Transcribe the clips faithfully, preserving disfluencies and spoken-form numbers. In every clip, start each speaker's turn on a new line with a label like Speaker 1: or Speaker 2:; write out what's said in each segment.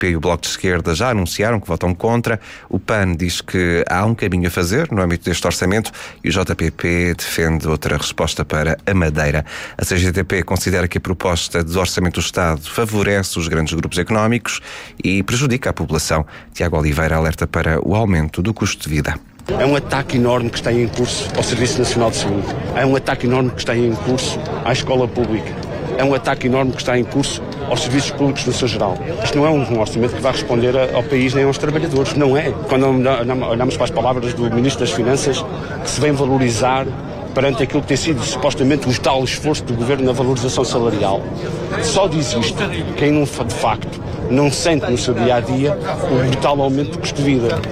Speaker 1: P e o Bloco de Esquerda já anunciaram que votam contra. O P A N diz que há um caminho a fazer no âmbito deste orçamento e o J P P defende outra resposta para a Madeira. A C G T P considera que a proposta do Orçamento do Estado favorece os grandes grupos económicos e prejudica a população. Tiago Oliveira alerta para o aumento do custo de vida.
Speaker 2: É um ataque enorme que está em curso ao Serviço Nacional de Saúde. É um ataque enorme que está em curso à escola pública. É um ataque enorme que está em curso aos serviços públicos no seu geral. Isto não é um orçamento que vai responder ao país nem aos trabalhadores. Não é. Quando olhamos para as palavras do Ministro das Finanças, que se vem valorizar perante aquilo que tem sido supostamente o tal esforço do Governo na valorização salarial. Só diz isto quem não, de facto não sente no seu dia-a-dia o brutal aumento do custo de vida.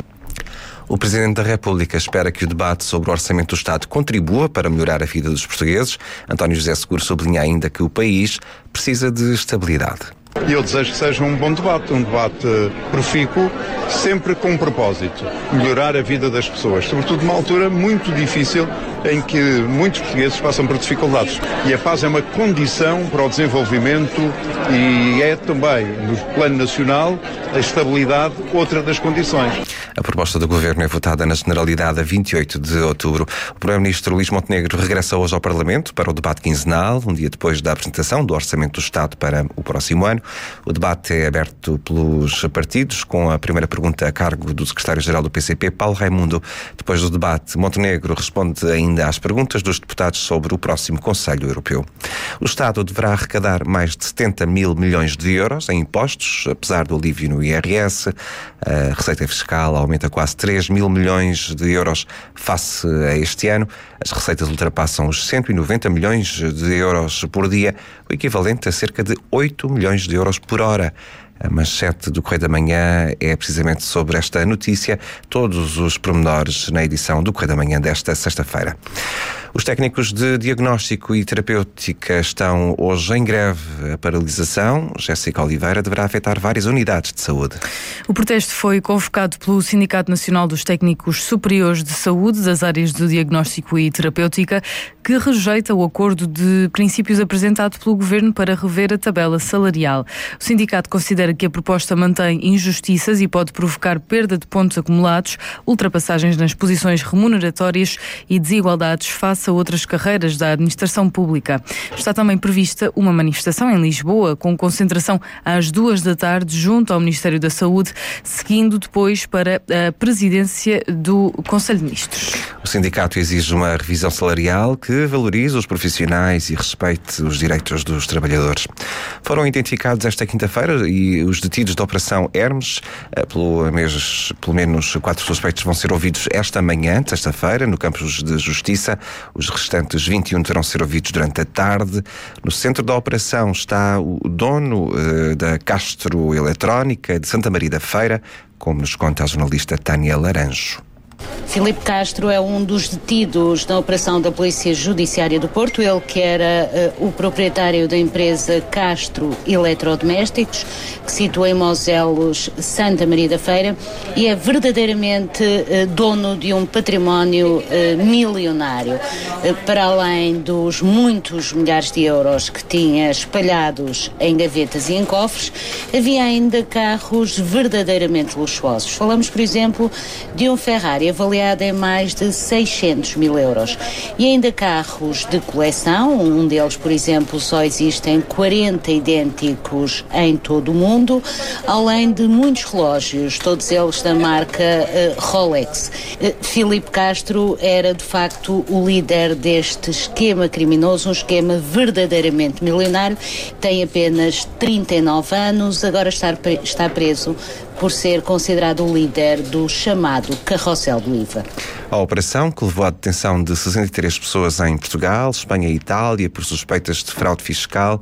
Speaker 1: O Presidente da República espera que o debate sobre o Orçamento do Estado contribua para melhorar a vida dos portugueses. António José Seguro sublinha ainda que o país precisa de estabilidade.
Speaker 3: E eu desejo que seja um bom debate, um debate profícuo, sempre com um propósito, melhorar a vida das pessoas, sobretudo numa altura muito difícil em que muitos portugueses passam por dificuldades. E a paz é uma condição para o desenvolvimento e é também, no plano nacional, a estabilidade outra das condições.
Speaker 1: A proposta do Governo é votada na Generalidade a vinte e oito de outubro. O Primeiro-Ministro Luís Montenegro regressa hoje ao Parlamento para o debate quinzenal, um dia depois da apresentação do Orçamento do Estado para o próximo ano. O debate é aberto pelos partidos, com a primeira pergunta a cargo do Secretário-Geral do P C P, Paulo Raimundo. Depois do debate, Montenegro responde ainda às perguntas dos deputados sobre o próximo Conselho Europeu. O Estado deverá arrecadar mais de setenta mil milhões de euros em impostos, apesar do alívio no I R S. A receita fiscal aumenta quase três mil milhões de euros face a este ano. As receitas ultrapassam os cento e noventa milhões de euros por dia, o equivalente a cerca de oito milhões de euros por hora. A manchete do Correio da Manhã é precisamente sobre esta notícia. Todos os pormenores na edição do Correio da Manhã desta sexta-feira. Os técnicos de diagnóstico e terapêutica estão hoje em greve. A paralisação, Jéssica Oliveira, deverá afetar várias unidades de saúde.
Speaker 4: O protesto foi convocado pelo Sindicato Nacional dos Técnicos Superiores de Saúde das áreas de diagnóstico e terapêutica, que rejeita o acordo de princípios apresentado pelo Governo para rever a tabela salarial. O sindicato considera que a proposta mantém injustiças e pode provocar perda de pontos acumulados, ultrapassagens nas posições remuneratórias e desigualdades face a outras carreiras da administração pública. Está também prevista uma manifestação em Lisboa, com concentração às duas da tarde junto ao Ministério da Saúde, seguindo depois para a presidência do Conselho de Ministros.
Speaker 1: O sindicato exige uma revisão salarial que valorize os profissionais e respeite os direitos dos trabalhadores. Foram identificados esta quinta-feira e os detidos da Operação Hermes, pelo, menos, pelo menos quatro suspeitos vão ser ouvidos esta manhã, sexta-feira, no Campos de Justiça. Os restantes vinte e um deverão ser ouvidos durante a tarde. No centro da operação está o dono uh, da Castro Eletrónica de Santa Maria da Feira, como nos conta a jornalista Tânia Laranjo.
Speaker 5: Filipe Castro é um dos detidos na operação da Polícia Judiciária do Porto. Ele que era uh, o proprietário da empresa Castro Eletrodomésticos, que situa em Moselos, Santa Maria da Feira, e é verdadeiramente uh, dono de um património uh, milionário. Uh, para além dos muitos milhares de euros que tinha espalhados em gavetas e em cofres, havia ainda carros verdadeiramente luxuosos. Falamos, por exemplo, de um Ferrari avaliado em mais de seiscentos mil euros. E ainda carros de coleção, um deles, por exemplo, só existem quarenta idênticos em todo o mundo, além de muitos relógios, todos eles da marca uh, Rolex. Uh, Filipe Castro era, de facto, o líder deste esquema criminoso, um esquema verdadeiramente milionário. Tem apenas trinta e nove anos, agora está, está preso por ser considerado o líder do chamado carrossel do I V A.
Speaker 1: A operação, que levou à detenção de sessenta e três pessoas em Portugal, Espanha e Itália por suspeitas de fraude fiscal,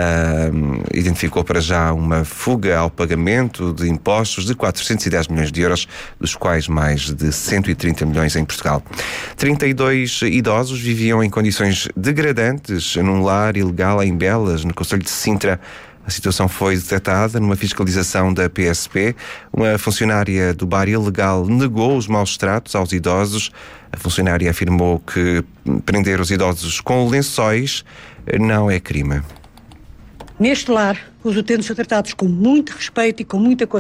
Speaker 1: uh, identificou para já uma fuga ao pagamento de impostos de quatrocentos e dez milhões de euros, dos quais mais de cento e trinta milhões em Portugal. trinta e dois idosos viviam em condições degradantes num lar ilegal em Belas, no concelho de Sintra. A situação foi detectada numa fiscalização da P S P. Uma funcionária do bar ilegal negou os maus tratos aos idosos. A funcionária afirmou que prender os idosos com lençóis não é crime.
Speaker 6: Neste lar, os utentes são tratados com muito respeito e com muita